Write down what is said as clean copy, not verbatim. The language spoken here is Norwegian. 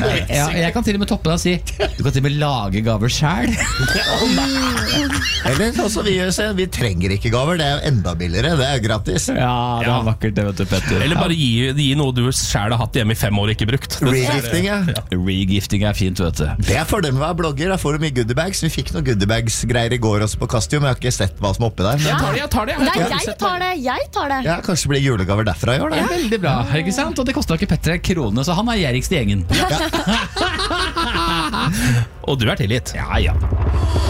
Jeg kan til og med toppe deg og si du kan til og med lage gaver selv. Eller sånn som vi gjør, vi trenger ikke gaver. Det er jo enda billigere, det er gratis. Ja, det er vakkert det, vet du, Petter. Eller bare gi noe du selv har hatt hjemme i 5 år og ikke brukt. Regifting, ja. Regifting er fint, vet du. Det er fordelen med å være blogger. Da får du mye goodiebags. Vi fikk noen goodiebags-greier i går også på Kastium. Jeg har ikke sett hva som er oppi der. Jeg tar det. Nei, jeg tar det. Ja, kanskje det blir julegaver derfra i år, da. Veldig bra, ikke sant? Og det kostet ikke Petter en krone, så han er gjerrigst i gjengen. Og du er tilgitt. Ja.